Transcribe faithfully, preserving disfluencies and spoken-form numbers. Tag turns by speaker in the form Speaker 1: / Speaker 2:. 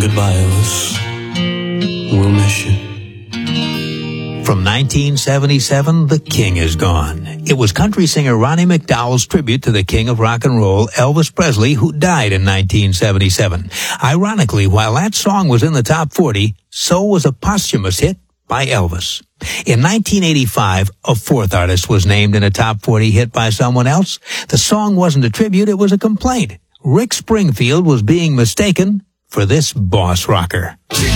Speaker 1: Goodbye, Elvis. We'll miss you.
Speaker 2: From nineteen seventy-seven, the King is gone. It was country singer Ronnie McDowell's tribute to the king of rock and roll, Elvis Presley, who died in nineteen seventy-seven. Ironically, while that song was in the top forty, so was a posthumous hit by Elvis. In nineteen eighty-five, a fourth artist was named in a top forty hit by someone else. The song wasn't a tribute, it was a complaint. Rick Springfield was being mistaken for this boss rocker.